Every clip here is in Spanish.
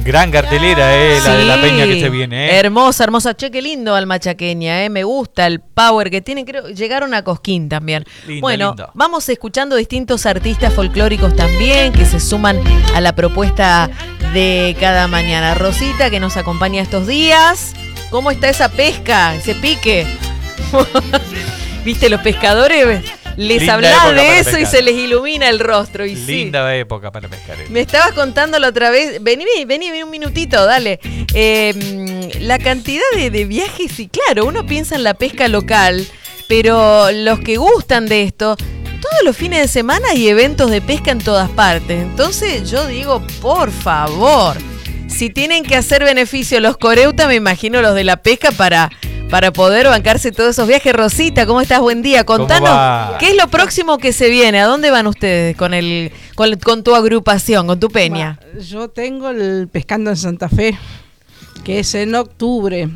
Gran cartelera, la de la Peña que se viene. Hermosa, hermosa. Che, qué lindo Alma Chaqueña, me gusta el power que tienen. Creo llegaron a Cosquín también. Lindo, bueno, lindo. Vamos escuchando distintos artistas folclóricos también que se suman a la propuesta de cada mañana. Rosita, que nos acompaña estos días. ¿Cómo está esa pesca, ese pique? ¿Viste los pescadores? Les hablaba de eso y se les ilumina el rostro. Y linda época para pescar. Me estabas contando la otra vez. Vení un minutito, dale. La cantidad de viajes, y claro, uno piensa en la pesca local, pero los que gustan de esto, todos los fines de semana hay eventos de pesca en todas partes. Entonces yo digo, por favor, si tienen que hacer beneficio los coreutas, me imagino los de la pesca para poder bancarse todos esos viajes. Rosita, ¿cómo estás? Buen día. Contanos, ¿qué es lo próximo que se viene? ¿A dónde van ustedes con tu agrupación, con tu peña? Yo tengo el Pescando en Santa Fe, que es en octubre.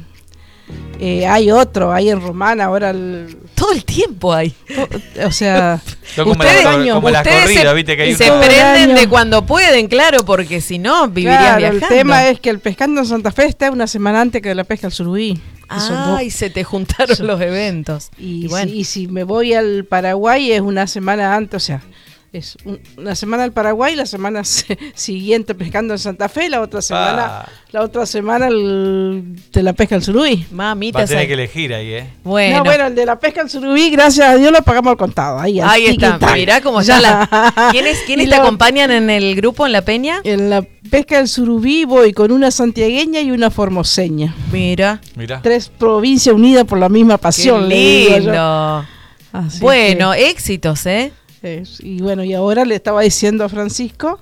Hay otro, hay en Romana ahora. Todo el tiempo hay. O sea, como la corrida, viste que hay se prenden de cuando pueden, claro, porque si no vivirían viajando. El tema es que el Pescando en Santa Fe está una semana antes que la pesca al surubí. Y se te juntaron los eventos. Y si me voy al Paraguay es una semana antes, o sea, es una semana al Paraguay, la semana siguiente pescando en Santa Fe, la otra semana de la pesca al surubí. Mamita, va a tener que elegir ahí, Bueno, el de la pesca al surubí, gracias a Dios lo pagamos al contado. Ahí está. Mirá cómo ya ¿Quiénes te acompañan en el grupo, en la peña? En la pesca del surubí voy con una santiagueña y una formoseña. Mira. 3 provincias unidas por la misma pasión. Qué lindo. Bueno, éxitos, y bueno, y ahora le estaba diciendo a Francisco,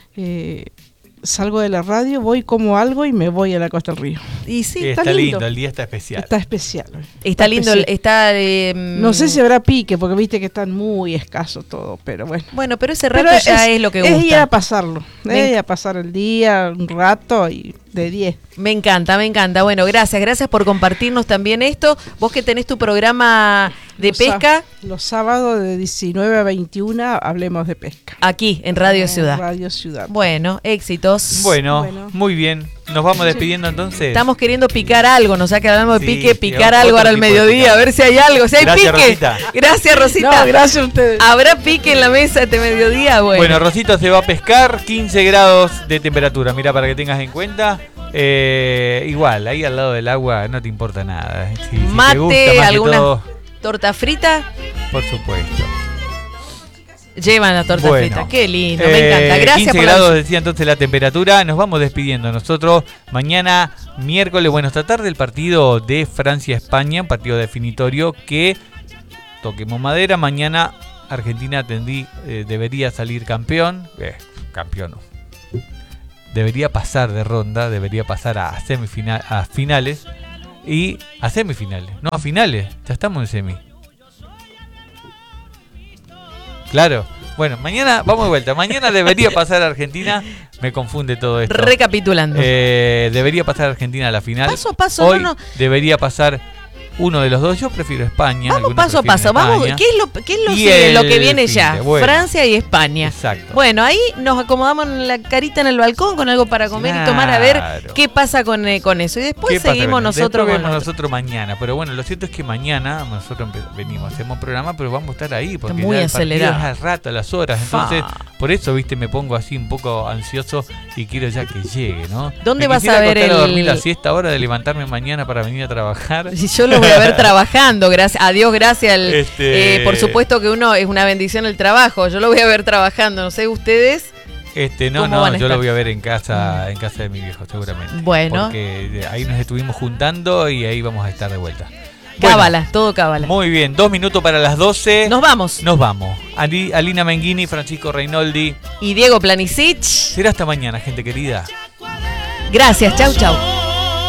salgo de la radio, voy como algo y me voy a la Costa del Río. Y sí, está lindo, el día está especial. Está lindo, no sé si habrá pique, porque viste que están muy escasos todo, pero bueno. Bueno, pero ese rato ya es lo que gusta. Es ir a pasarlo, ir a pasar el día, un rato y de 10. Me encanta. Bueno, gracias por compartirnos también esto. Vos que tenés tu programa de pesca. Los sábados de 19 a 21 hablemos de pesca. Aquí, en Radio Ciudad. Radio Ciudad. Bueno, éxitos. Bueno, muy bien. Nos vamos despidiendo entonces. Estamos queriendo picar algo, nos ha quedado de pique, picar algo ahora al mediodía, a ver si hay algo, si hay gracias, pique. Rosita. Gracias, Rosita. No, gracias a ustedes. ¿Habrá pique en la mesa este mediodía? Bueno, Rosita se va a pescar, 15 grados de temperatura, mira, para que tengas en cuenta. Igual, ahí al lado del agua no te importa nada. Si mate, te gusta, alguna torta frita. Por supuesto. Llevan la torta frita, qué lindo, me encanta. Gracias 15 grados decía entonces la temperatura. Nos vamos despidiendo nosotros. Mañana, miércoles, esta tarde el partido de Francia-España, un partido definitorio que, toquemos madera, mañana Argentina debería salir campeón. Campeón no. Debería pasar de ronda, debería pasar a finales y a semifinales, no a finales, ya estamos en semi. Claro, bueno, mañana vamos de vuelta. Mañana debería pasar a Argentina. Me confunde todo esto. Recapitulando. Debería pasar a Argentina a la final. Paso a paso. Hoy debería pasar uno de los dos. Yo prefiero España. Vamos paso a paso. Vamos. ¿Qué es lo que viene ya? Bueno, Francia y España. Exacto. Bueno, ahí nos acomodamos la carita en el balcón con algo para comer y tomar, a ver qué pasa con eso. Y después seguimos nosotros. Nosotros mañana. Pero bueno, lo cierto es que mañana nosotros venimos, hacemos programa, pero vamos a estar ahí porque muy acelerado. Es al rato, a las horas. Entonces, por eso, me pongo así un poco ansioso y quiero ya que llegue, ¿no? ¿Dónde vas a ver dormir la siesta hora de levantarme mañana para venir a trabajar? Si yo lo voy a ver trabajando, gracias a Dios, gracias por supuesto que uno es una bendición el trabajo. Yo lo voy a ver trabajando, no sé ustedes. Yo lo voy a ver en casa de mi viejo, seguramente. Bueno. Porque ahí nos estuvimos juntando y ahí vamos a estar de vuelta. Cábala, todo cábala. Muy bien, 2 minutos para las 12. Nos vamos. Alina Menghini, Francisco Reinoldi y Diego Planisic. Será hasta mañana, gente querida. Gracias, chau.